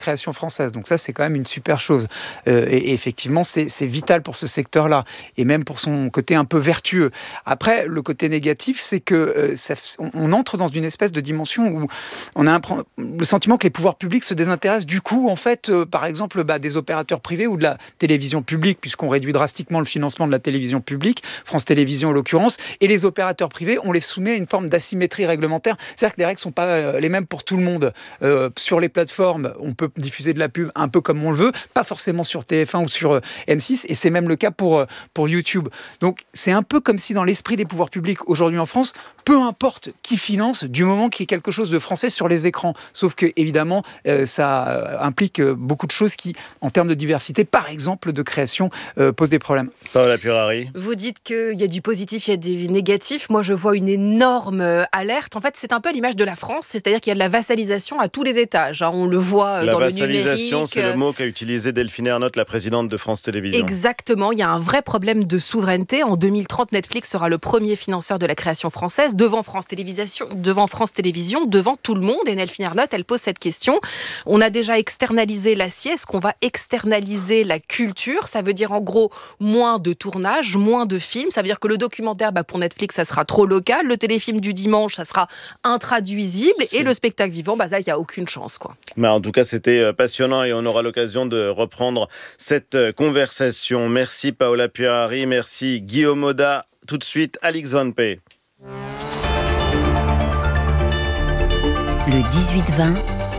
création française. Donc ça, c'est quand même une super chose. Et effectivement, c'est vital pour ce secteur-là, et même pour son côté un peu vertueux. Après, le côté négatif, c'est que on entre dans une espèce de dimension où on a le sentiment que les pouvoirs publics se désintéressent du coup, en fait, par exemple, des opérateurs privés ou de la télévision publique, puisqu'on réduit drastiquement le financement de la télévision publique, France Télévisions en l'occurrence, et les opérateurs privés, on les soumet à une forme d'asymétrie réglementaire. C'est-à-dire que les règles ne sont pas les mêmes pour tout le monde. Sur les plateformes, on peut diffuser de la pub un peu comme on le veut, pas forcément sur TF1 ou sur M6, et c'est même le cas pour YouTube. Donc c'est un peu comme si dans l'esprit des pouvoirs publics aujourd'hui en France, peu importe qui finance, du moment qu'il y ait quelque chose de français sur les écrans. Sauf que évidemment, ça implique beaucoup de choses qui, en termes de diversité, par exemple de création, posent des problèmes. Paola Purari. Vous dites qu'il y a du positif, il y a du négatif. Moi, je vois une énorme alerte. En fait, c'est un peu à l'image de la France, c'est-à-dire qu'il y a de la vassalisation à tous les étages. On le voit dans le numérique. La vassalisation, c'est le mot qu'a utilisé Delphine Ernotte, la présidente de France Télévisions. Exactement, il y a un vrai problème de souveraineté. En 2030, Netflix sera le premier financeur de la création française, devant France Télévisions, devant tout le monde. Et Delphine Ernotte, elle pose cette question. On a déjà externalisé l'acier, est-ce qu'on va externaliser la culture ? Ça veut dire en gros moins de tournage, moins de films. Ça veut dire que le documentaire, pour Netflix, ça sera trop local. Le téléfilm du dimanche, ça sera intraduisible. Et le spectacle vivant, là, il n'y a aucune chance, quoi. Mais en tout cas, c'était passionnant et on aura l'occasion de reprendre cette conversation. Merci Paola Purari, merci Guillaume Oda. Tout de suite, Alix Van P. Le 18-20,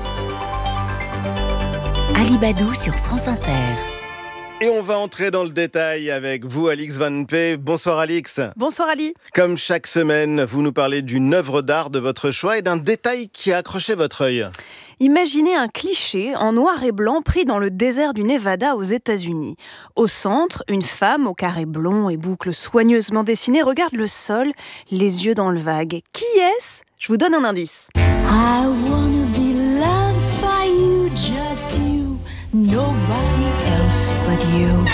Alibadou sur France Inter. Et on va entrer dans le détail avec vous, Alix Van P. Bonsoir Alix. Bonsoir Ali. Comme chaque semaine, vous nous parlez d'une œuvre d'art de votre choix et d'un détail qui a accroché votre œil. Imaginez un cliché en noir et blanc pris dans le désert du Nevada aux États-Unis. Au centre, une femme au carré blond et boucles soigneusement dessinées regarde le sol, les yeux dans le vague. Qui est-ce ? Je vous donne un indice. I wanna be loved by you, just you, nobody else but you.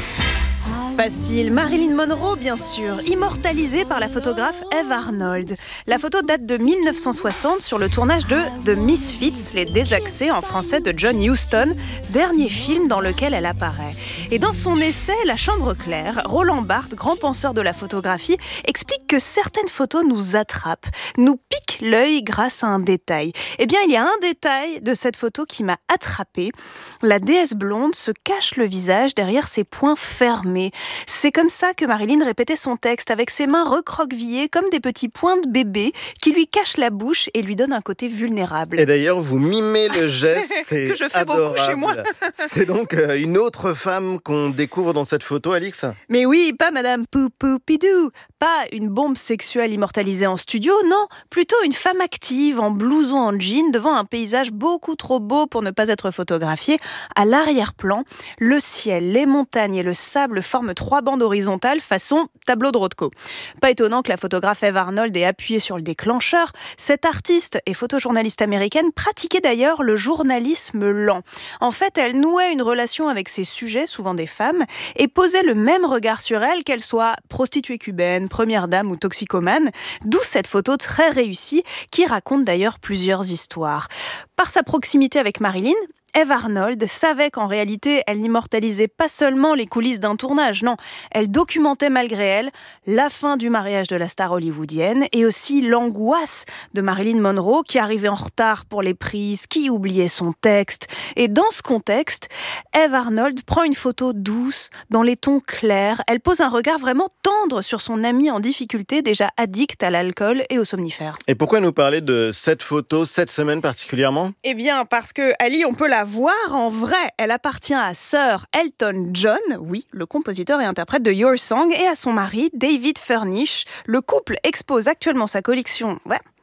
Facile, Marilyn Monroe bien sûr, immortalisée par la photographe Eve Arnold. La photo date de 1960 sur le tournage de The Misfits, les désaxés en français de John Huston, dernier film dans lequel elle apparaît. Et dans son essai La Chambre claire, Roland Barthes, grand penseur de la photographie, explique que certaines photos nous attrapent, nous piquent l'œil grâce à un détail. Eh bien, il y a un détail de cette photo qui m'a attrapée. La déesse blonde se cache le visage derrière ses poings fermés. C'est comme ça que Marilyn répétait son texte, avec ses mains recroquevillées comme des petits poings de bébé qui lui cachent la bouche et lui donnent un côté vulnérable. Et d'ailleurs, vous mimez le geste, c'est que je fais adorable. beaucoup chez moi. C'est donc une autre femme qu'on découvre dans cette photo, Alix ? Mais oui, pas Madame Poupoupidou, pas une bombe sexuelle immortalisée en studio, non, plutôt une femme active en blouson en jean devant un paysage beaucoup trop beau pour ne pas être photographié. À l'arrière-plan, le ciel, les montagnes et le sable forment 3 bandes horizontales façon tableau de Rothko. Pas étonnant que la photographe Eve Arnold ait appuyé sur le déclencheur. Cette artiste et photojournaliste américaine pratiquait d'ailleurs le journalisme lent. En fait, elle nouait une relation avec ses sujets, souvent des femmes, et posait le même regard sur elle, qu'elle soit prostituée cubaine, première dame ou toxicomane, d'où cette photo très réussie qui raconte d'ailleurs plusieurs histoires. Par sa proximité avec Marilyn, Eve Arnold savait qu'en réalité, elle n'immortalisait pas seulement les coulisses d'un tournage, non. Elle documentait malgré elle la fin du mariage de la star hollywoodienne et aussi l'angoisse de Marilyn Monroe qui arrivait en retard pour les prises, qui oubliait son texte. Et dans ce contexte, Eve Arnold prend une photo douce, dans les tons clairs. Elle pose un regard vraiment tendre sur son amie en difficulté, déjà addict à l'alcool et aux somnifères. Et pourquoi nous parler de cette photo cette semaine particulièrement ? Eh bien, parce que Ali, on peut la voir en vrai. Elle appartient à Sir Elton John, oui, le compositeur et interprète de Your Song, et à son mari, David Furnish. Le couple expose actuellement sa collection.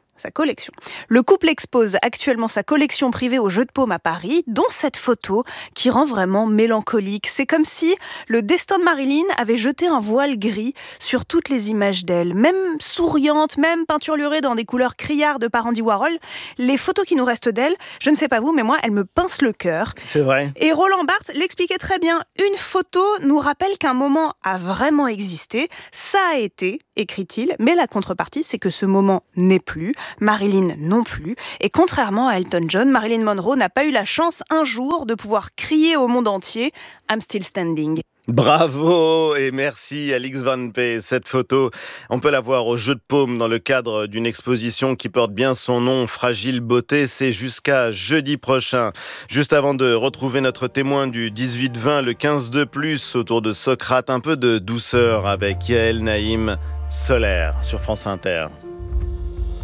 Le couple expose actuellement sa collection privée au Jeu de Paume à Paris, dont cette photo qui rend vraiment mélancolique. C'est comme si le destin de Marilyn avait jeté un voile gris sur toutes les images d'elle. Même souriante, même peinturlurée dans des couleurs criardes par Andy Warhol, les photos qui nous restent d'elle, je ne sais pas vous, mais moi, elles me pincent le cœur. C'est vrai. Et Roland Barthes l'expliquait très bien. Une photo nous rappelle qu'un moment a vraiment existé. Ça a été, écrit-il, mais la contrepartie, c'est que ce moment n'est plus. Marilyn non plus. Et contrairement à Elton John, Marilyn Monroe n'a pas eu la chance un jour de pouvoir crier au monde entier « I'm still standing ». Bravo et merci Alix Van P. Cette photo, on peut la voir au Jeu de Paume dans le cadre d'une exposition qui porte bien son nom, Fragile Beauté. C'est jusqu'à jeudi prochain. Juste avant de retrouver notre témoin du 18-20, le 15-2+, autour de Socrate, un peu de douceur avec Yael Naïm, Solaire sur France Inter.